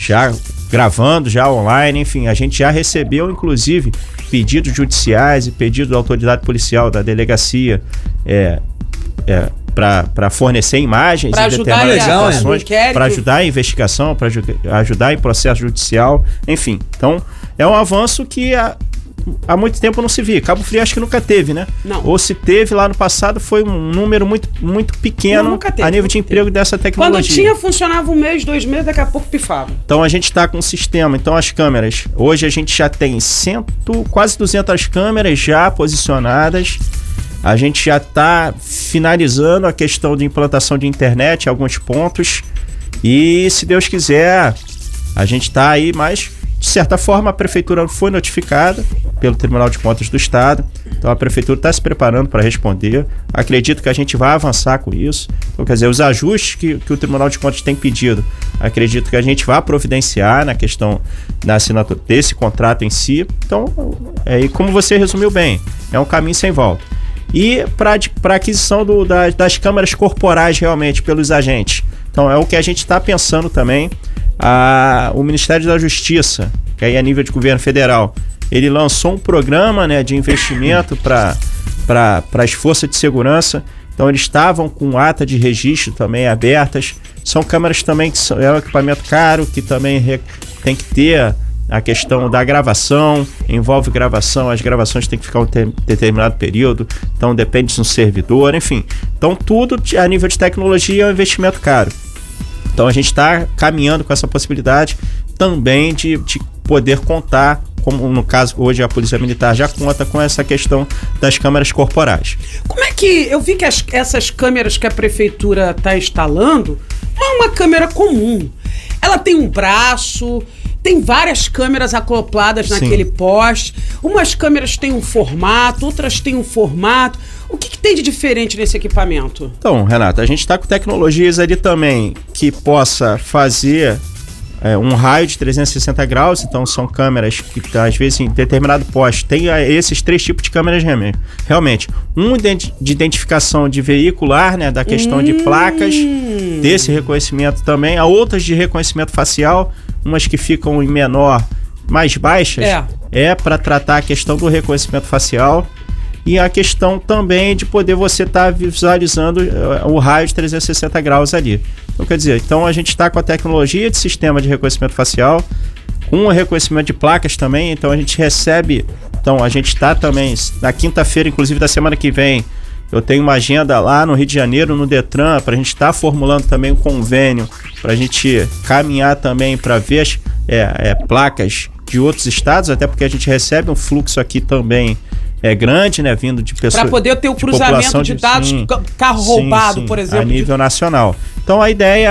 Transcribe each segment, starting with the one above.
já gravando, já online, enfim, a gente já recebeu, inclusive, pedidos judiciais e pedidos da autoridade policial, da delegacia, para fornecer imagens para ajudar para ajudar a investigação, para ajudar em processo judicial, enfim. Então, é um avanço que há muito tempo não se via. Cabo Frio acho que nunca teve, né? Não. Ou se teve lá no passado, foi um número muito, muito pequeno a nível de emprego dessa tecnologia. Quando tinha, funcionava 1 mês, 2 meses, daqui a pouco pifava. Então a gente está com um sistema, então as câmeras, hoje a gente já tem quase 200 câmeras já posicionadas. A gente já está finalizando a questão de implantação de internet em alguns pontos. E se Deus quiser, a gente está aí, mas de certa forma a prefeitura foi notificada pelo Tribunal de Contas do Estado. Então a prefeitura está se preparando para responder. Acredito que a gente vai avançar com isso. Então, quer dizer, os ajustes que o Tribunal de Contas tem pedido, acredito que a gente vai providenciar na questão da assinatura desse contrato em si. Então, e como você resumiu bem, é um caminho sem volta. E para aquisição das câmeras corporais realmente pelos agentes. Então é o que a gente está pensando também. O Ministério da Justiça, que aí é a nível de governo federal, ele lançou um programa, né, de investimento para as forças de segurança. Então eles estavam com ata de registro também abertas. São câmeras também que é um equipamento caro, que também tem que ter a questão da gravação, envolve gravação, as gravações têm que ficar um determinado período, então depende de um servidor, enfim. Então tudo a nível de tecnologia é um investimento caro. Então a gente está caminhando com essa possibilidade também de poder contar, como no caso hoje a Polícia Militar já conta com essa questão das câmeras corporais. Como é que, eu vi que essas câmeras que a prefeitura está instalando não é uma câmera comum, ela tem um braço, tem várias câmeras acopladas naquele poste, umas câmeras têm um formato, outras têm um formato. O que tem de diferente nesse equipamento? Então, Renata, a gente está com tecnologias ali também que possa fazer um raio de 360 graus, então são câmeras que às vezes em determinado poste tem esses 3 tipos de câmeras realmente. Um de identificação de veicular, né, da questão de placas, desse reconhecimento também, há outras de reconhecimento facial, umas que ficam em menor, mais baixas, para tratar a questão do reconhecimento facial. E a questão também de poder você estar visualizando o raio de 360 graus ali. Então, quer dizer, a gente está com a tecnologia de sistema de reconhecimento facial, com o reconhecimento de placas também, então a gente recebe, a gente está também, na quinta-feira, inclusive da semana que vem, eu tenho uma agenda lá no Rio de Janeiro, no Detran, para a gente estar formulando também um convênio, para a gente caminhar também para ver as placas de outros estados, até porque a gente recebe um fluxo aqui também grande, né, vindo de pessoas... Para poder ter o cruzamento de dados, carro roubado, por exemplo. A nível nacional. Então a ideia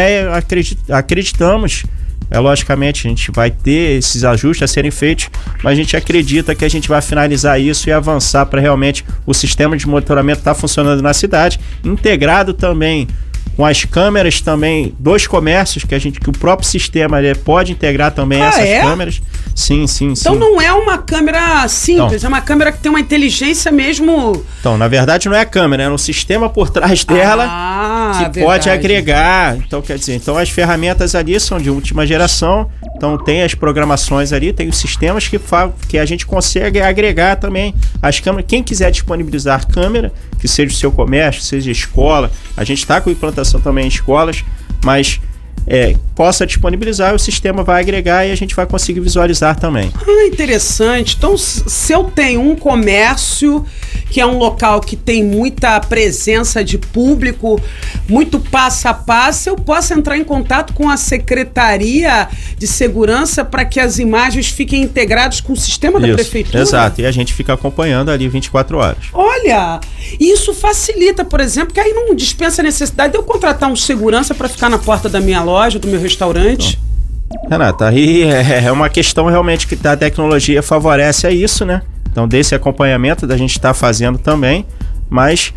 acreditamos, logicamente a gente vai ter esses ajustes a serem feitos, mas a gente acredita que a gente vai finalizar isso e avançar para realmente o sistema de monitoramento estar funcionando na cidade, integrado também com as câmeras também dos comércios, que o próprio sistema pode integrar também essas câmeras. Sim. Então não é uma câmera simples, é uma câmera que tem uma inteligência mesmo... Então, na verdade não é a câmera, é um sistema por trás dela que pode agregar. Então, quer dizer, as ferramentas ali são de última geração, então tem as programações ali, tem os sistemas que a gente consegue agregar também as câmeras. Quem quiser disponibilizar câmera, que seja o seu comércio, seja escola, a gente está com implantação também em escolas, mas possa disponibilizar, o sistema vai agregar e a gente vai conseguir visualizar também. Interessante. Então, se eu tenho um comércio que é um local que tem muita presença de público, muito passo a passo, eu posso entrar em contato com a Secretaria de Segurança para que as imagens fiquem integradas com o sistema da Prefeitura? Exato, e a gente fica acompanhando ali 24 horas. Olha, isso facilita, por exemplo, que aí não dispensa a necessidade de eu contratar um segurança para ficar na porta da minha loja, do meu restaurante. Renata, aí é uma questão realmente que a tecnologia favorece a isso, né? Então, desse acompanhamento da gente estar fazendo também, mas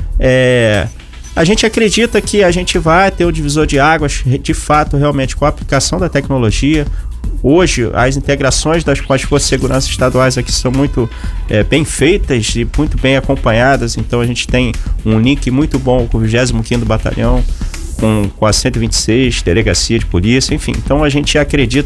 a gente acredita que a gente vai ter o divisor de águas, de fato, realmente, com a aplicação da tecnologia. Hoje, as integrações com as forças de segurança estaduais aqui são muito bem feitas e muito bem acompanhadas, então a gente tem um link muito bom com o 25º Batalhão, com a 126, Delegacia de Polícia, enfim. Então a gente acredita